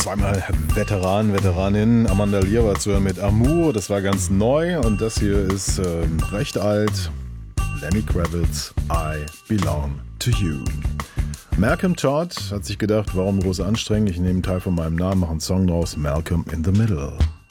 zweimal Veteranin Amanda Lear war zu hören mit Amour, das war ganz neu und das hier ist recht alt. Lenny Kravitz, I Belong to You. Malcolm Todd hat sich gedacht, warum groß anstrengen, ich nehme einen Teil von meinem Namen, mache einen Song draus, Malcolm in the Middle.